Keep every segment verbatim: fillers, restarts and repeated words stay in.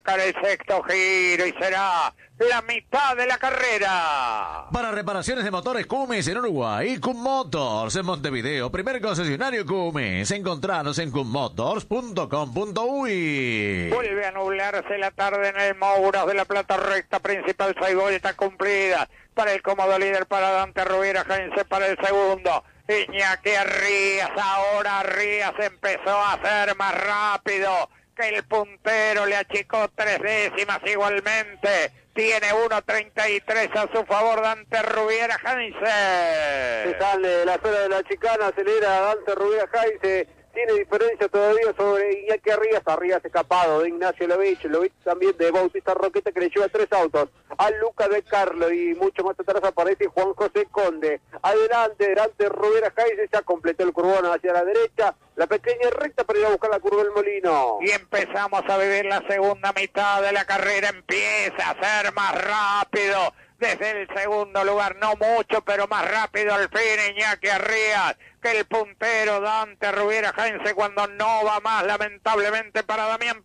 El sexto giro y será la mitad de la carrera. Para reparaciones de motores Cummins en Uruguay, Cum Motors en Montevideo, primer concesionario Cummins. Encontranos en cum motors punto com punto uy. Vuelve a nublarse la tarde en el Mouros de la Plata, recta principal, seis vueltas cumplidas. Para el cómodo líder, para Dante Rubiera Heinze, para el segundo. Iñaki Arrías, ahora Arrías empezó a ser más rápido que el puntero, le achicó tres décimas igualmente. Tiene uno treinta y tres a su favor Dante Rubiera Heinze. Se sale de la zona de la chicana, acelera Dante Rubiera Heinze. Tiene diferencia todavía sobre Iñaki Arrías, Arrías escapado de Ignacio Lovich, Lovich también de Bautista Roqueta, que le lleva tres autos a Luca de Carlo, y mucho más atrás aparece Juan José Conde. Adelante, Dante Rubiera Heinze ya completó el curvón hacia la derecha, la pequeña recta para ir a buscar la curva del Molino. Y empezamos a vivir la segunda mitad de la carrera, empieza a ser más rápido. Desde el segundo lugar, no mucho, pero más rápido al fin Iñaki Arrías que el puntero Dante Rubiera Heinze, cuando no va más, lamentablemente, para Damián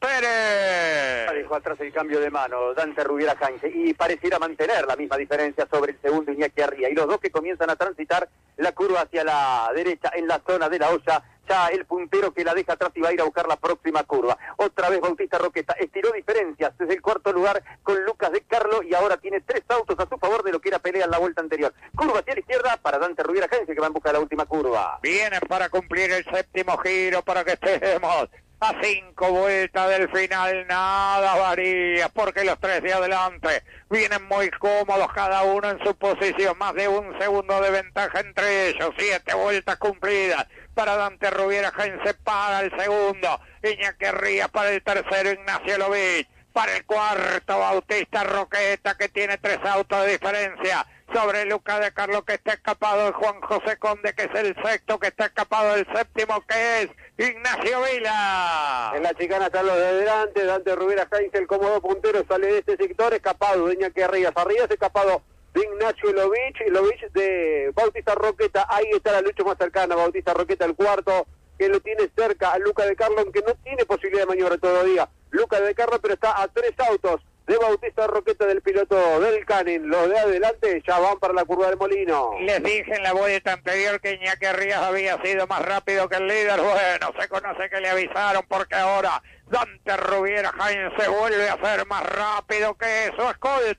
Pérez. Dejó atrás el cambio de mano Dante Rubiera Heinze y pareciera mantener la misma diferencia sobre el segundo Iñaki Arrías. Y los dos que comienzan a transitar la curva hacia la derecha en la zona de la olla. Ya el puntero que la deja atrás y va a ir a buscar la próxima curva. Otra vez Bautista Roqueta estiró diferencias desde el cuarto lugar con Lucas de Carlo y ahora tiene tres autos a su favor de lo que era pelea en la vuelta anterior. Curva hacia la izquierda para Dante Rubiera Heinze, que va en busca de la última curva. Viene para cumplir el séptimo giro, para que estemos a cinco vueltas del final. Nada varía porque los tres de adelante vienen muy cómodos, cada uno en su posición, más de un segundo de ventaja entre ellos. Siete vueltas cumplidas para Dante Rubiera Heinze, para el segundo Iñaki Arrías, para el tercero Ignacio Lovich, para el cuarto Bautista Roqueta, que tiene tres autos de diferencia sobre Luca de Carlo, que está escapado de Juan José Conde, que es el sexto, que está escapado del séptimo, que es Ignacio Vila. En la chicana están los de adelante, Dante Rubiera Heinze, el cómodo puntero, sale de este sector, escapado de Iñaki Arrías, Arrías escapado de Ignacio Lovich, Lovich de Bautista Roqueta. Ahí está la lucha más cercana, Bautista Roqueta el cuarto, que lo tiene cerca a Luca de Carlo, aunque no tiene posibilidad de maniobra todavía Luca de Carlo, pero está a tres autos de Bautista Roqueta, del piloto del Canin. Los de adelante ya van para la curva del Molino. Les dije en la vuelta anterior que Iñaki Arrías había sido más rápido que el líder. Bueno, se conoce que le avisaron, porque ahora Dante Rubiera Heinze vuelve a ser más rápido que su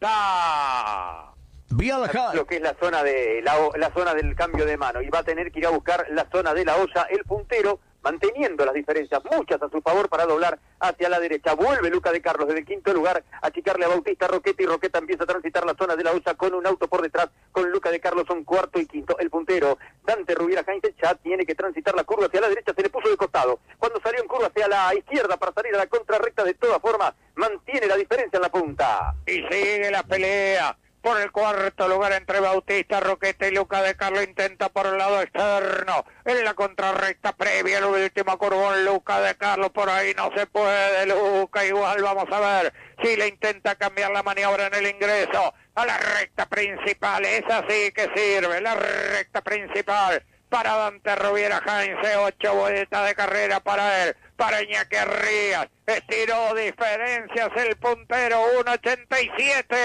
escolta. Vialja. Lo que es la zona de la, la zona del cambio de mano, y va a tener que ir a buscar la zona de la olla el puntero, manteniendo las diferencias, muchas a su favor, para doblar hacia la derecha. Vuelve Luca de Carlos desde el quinto lugar a achicarle a Bautista Roqueta, y Roqueta empieza a transitar la zona de la olla con un auto por detrás, con Luca de Carlos son cuarto y quinto. El puntero Dante Rubiera Heinze ya tiene que transitar la curva hacia la derecha, se le puso de costado. Cuando salió en curva hacia la izquierda para salir a la contrarrecta, de todas formas mantiene la diferencia en la punta. Y sigue la pelea por el cuarto lugar entre Bautista Roqueta y Luca de Carlo. Intenta por el lado externo en la contrarrecta previa al último curvón Luca de Carlo, por ahí no se puede Luca, igual vamos a ver si le intenta cambiar la maniobra en el ingreso a la recta principal. Es así que sirve la recta principal para Dante Rubiera Heinze. Ocho vueltas de carrera para él, para Iñaki Arrías. Estiró diferencias el puntero, uno ochenta y siete.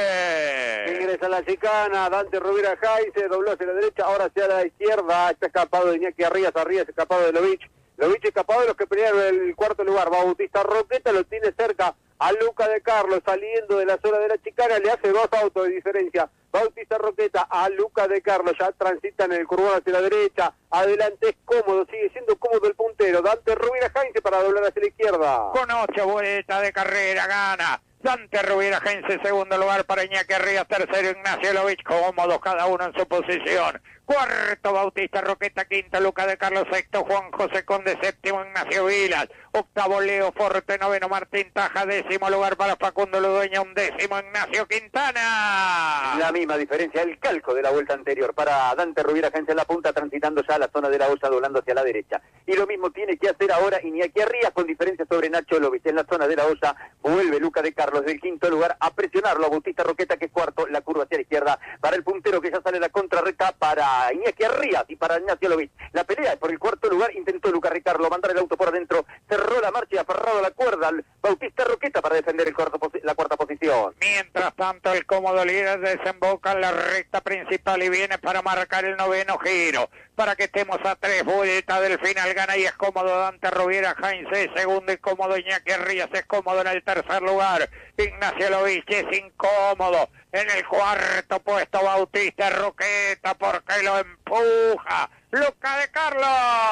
Ingresa a la chicana, Dante Rubiera Heinze, dobló hacia la derecha, ahora hacia la izquierda. Está escapado de Iñaki Arrías, Arrías escapado de Lovich. Lovich escapado de los que pelearon el cuarto lugar. Bautista Roqueta lo tiene cerca a Luca de Carlo, saliendo de la zona de la chicana, le hace dos autos de diferencia. Bautista Roqueta a Luca de Carlo, ya transitan en el curvón hacia la derecha. Adelante es cómodo, sigue siendo cómodo el puntero Dante Rubiera Heinze para doblar hacia la izquierda. Con ocho vueltas de carrera gana Dante Rubiera Heinze, segundo lugar para Iñaki Arrías, tercero Ignacio Lovich, cómodos cada uno en su posición. Cuarto Bautista Roqueta, quinto Luca de Carlos, sexto Juan José Conde, séptimo Ignacio Vilas, octavo Leo Forte, noveno Martín Taja, décimo lugar para Facundo Ludueña, undécimo Ignacio Quintana. La misma diferencia, el calco de la vuelta anterior para Dante Rubiera Heinze en la punta, transitando ya a la zona de la olla, doblando hacia la derecha. Y lo mismo tiene que hacer ahora Iñaki Arrías, con diferencia sobre Nacho Lovich. En la zona de la olla vuelve Luca de Carlos del quinto lugar a presionarlo a Bautista Roqueta, que es cuarto, la curva hacia la izquierda para el puntero, que ya sale la contrarrecta para para Iñaki Arrías y para Ignacio Lovich. La pelea es por el cuarto lugar, intentó Luca Ricardo mandar el auto por adentro, cerró la marcha y aferrado a la cuerda al Bautista Roqueta para defender el cuarto, la cuarta posición. Mientras tanto, el cómodo líder desemboca en la recta principal y viene para marcar el noveno giro. Para que estemos a tres vueltas del final, gana y es cómodo Dante Rubiera Heinze, segundo y cómodo Iñaki Arrías, es cómodo en el tercer lugar. Ignacio Lovich es incómodo. En el cuarto puesto Bautista Roqueta porque lo empuja Luca de Carlos.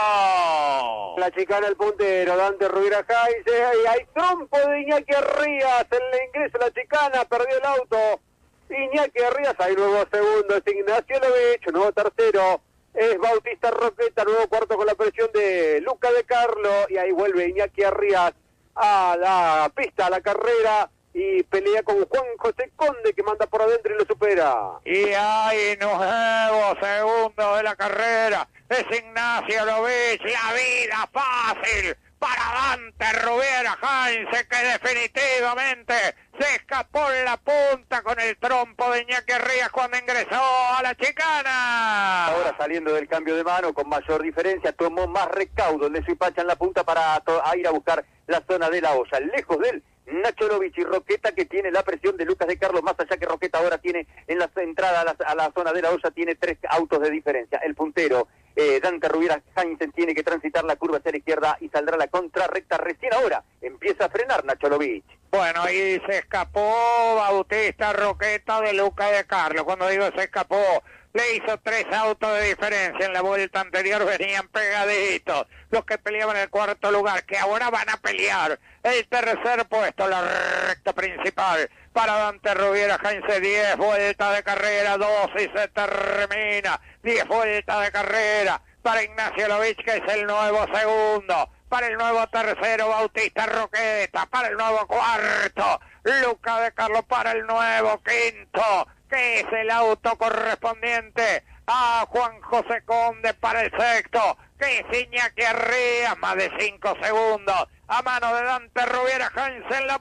La chicana el puntero, Dante Rubiera Heinze, y hay trompo de Iñaki Arrías, en el ingreso la chicana, perdió el auto. Iñaki Arrías, ahí nuevo segundo, es Ignacio Lovich, nuevo tercero. Es Bautista Roqueta, nuevo cuarto con la presión de Luca de Carlo, y ahí vuelve Iñaki Arrías a la pista, a la carrera, y pelea con Juan José Conde, que manda por adentro y lo supera. Y hay nuevo segundo de la carrera, es Ignacio Lovich, la vida fácil para Dante Rubiera Heinze, que definitivamente se escapó en la punta con el trompo de Iñaki Arrías cuando ingresó a la chicana. Ahora saliendo del cambio de mano con mayor diferencia, tomó más recaudo de Suipacha en la punta para a ir a buscar la zona de la olla. Lejos de él, Nacho Lovich y Roqueta, que tiene la presión de Lucas de Carlos, más allá que Roqueta ahora tiene en la entrada a la, a la zona de la olla, tiene tres autos de diferencia. El puntero, eh, Dante Rubiera Heinze, tiene que transitar la curva hacia la izquierda y saldrá la contrarrecta. Recién ahora empieza a frenar Nacho Lovich. Bueno, ahí se escapó Bautista Roqueta de Luca de Carlos. Cuando digo se escapó, le hizo tres autos de diferencia. En la vuelta anterior venían pegaditos los que peleaban en el cuarto lugar, que ahora van a pelear el tercer puesto, la recta principal para Dante Rubiera Heinze. Diez vueltas de carrera, dos y se termina. Diez vueltas de carrera para Ignacio Lovich, que es el nuevo segundo. Para el nuevo tercero, Bautista Roqueta. Para el nuevo cuarto, Luca de Carlos. Para el nuevo quinto, que es el auto correspondiente a Juan José Conde. Para el sexto, que es Iñaki Arrías, más de cinco segundos a mano de Dante Rubiera Heinze en la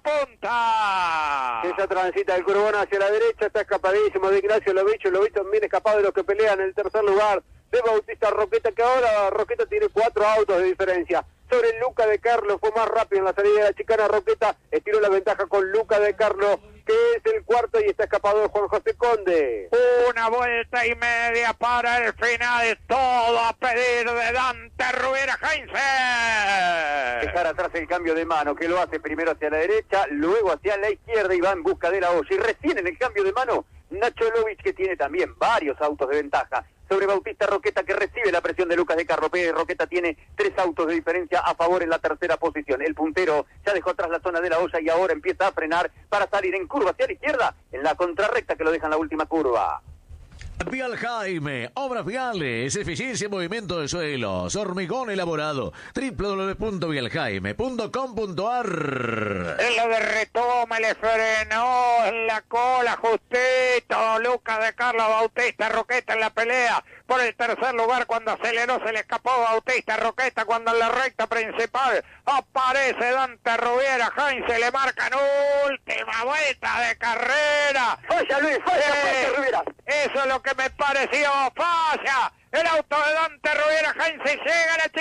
punta. Esa transita del Curbón hacia la derecha, está escapadísimo de Ignacio Lovich. Lovich también escapado de los que pelean en el tercer lugar de Bautista Roqueta, que ahora Roqueta tiene cuatro autos de diferencia. Sobre Luca de Carlos, fue más rápido en la salida de la chicana. Roqueta estiró la ventaja con Luca de Carlos, que es el cuarto, y está escapado de Juan José Conde. Una vuelta y media para el final, todo a pedir de Dante Rubiera Heinze. Dejar atrás el cambio de mano, que lo hace primero hacia la derecha, luego hacia la izquierda y va en busca de la olla. Y recién en el cambio de mano, Nacho Lovich, que tiene también varios autos de ventaja sobre Bautista Roqueta, que recibe la presión de Lucas de Carlos. Pérez Roqueta tiene tres autos de diferencia a favor en la tercera posición. El puntero ya dejó atrás la zona de la olla y ahora empieza a frenar para salir en curva hacia la izquierda, en la contrarrecta que lo deja en la última curva. Vial Jaime, obras viales, eficiencia y movimiento de suelos, hormigón elaborado, doble u doble u doble u punto vial jaime punto com punto a r. En lo de retoma le frenó en la cola justito Lucas de Carlos. Bautista Roqueta en la pelea por el tercer lugar. Cuando aceleró se le escapó Bautista Roqueta, cuando en la recta principal aparece Dante Rubiera Heinze, le marcan última vuelta de carrera. ¡Falla, Luis! ¡Falla, eh, falla, Rubiera! Eso es lo que me pareció. ¡Falla! El auto de Dante Rubiera Heinze, llega a la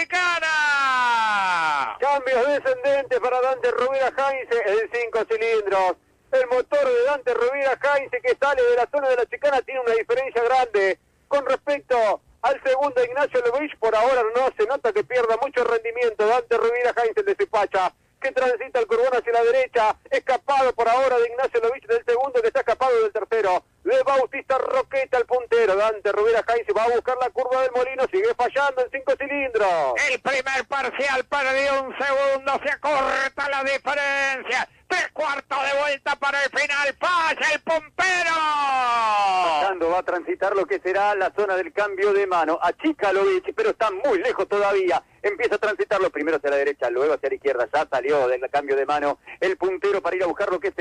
chicana. Cambios descendentes para Dante Rubiera Heinze en cinco cilindros. El motor de Dante Rubiera Heinze, que sale de la zona de la chicana, tiene una diferencia grande con respecto al segundo Ignacio Lovich. Por ahora no se nota que pierda mucho rendimiento Dante Rubiera Heinze de Suipacha, que transita el curbón hacia la derecha, escapado por ahora de Ignacio Lovich del segundo, que está escapado del tercero, de Bautista Roqueta el puntero. Dante Rubiera Heinze va a buscar la curva del molino, sigue fallando en cinco cilindros. El primer parcial perdió un segundo, se acorta la diferencia. Tres cuartos de vuelta para el final, falla el puntero. Pasando va a transitar lo que será la zona del cambio de mano. Achica Lovich, pero está muy lejos todavía. Empieza a transitarlo primero hacia la derecha, luego hacia la izquierda. Ya salió del cambio de mano el puntero para ir a buscar lo que será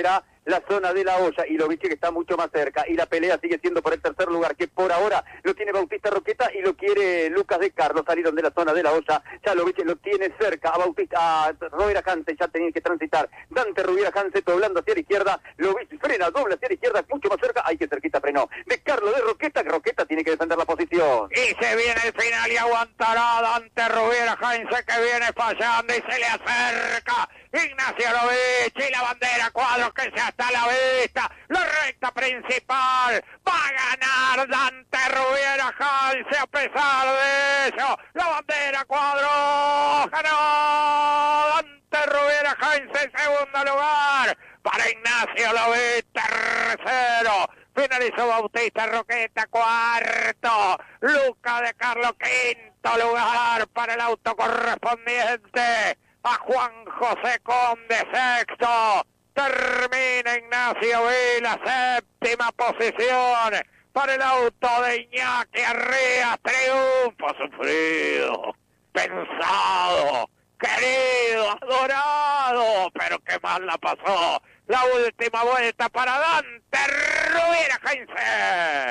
la zona de la olla y Lovich que está mucho más cerca y la pelea sigue siendo por el tercer lugar que por ahora lo tiene Bautista Roqueta y lo quiere Lucas de Carlos. Salieron de la zona de la olla, ya Lovich lo tiene cerca a Bautista, a Rubiera Hanse, ya tenía que transitar Dante Rubiera Hanse doblando hacia la izquierda, Lovich frena, dobla hacia la izquierda, mucho más cerca, hay que cerquita frenó de Carlos de Roqueta, que Roqueta tiene que defender la posición. Y se viene el final y aguantará Dante Rubiera Hanse, que viene fallando y se le acerca Ignacio Lovich y la bandera cuadros que ya está a la vista, la recta principal, va a ganar Dante Rubiera Hanse a pesar de ello, la bandera cuadros, ganó Dante Rubiera Hanse en segundo lugar, para Ignacio Lovich tercero, finalizó Bautista Roqueta cuarto, Luca de Carlos quinto lugar para el auto correspondiente a Juan José Conde sexto, termina Ignacio Vila séptima posición para el auto de Iñaki Arrías, triunfo sufrido, pensado, querido, adorado, pero qué mal la pasó, la última vuelta para Dante Rubiera Hanse.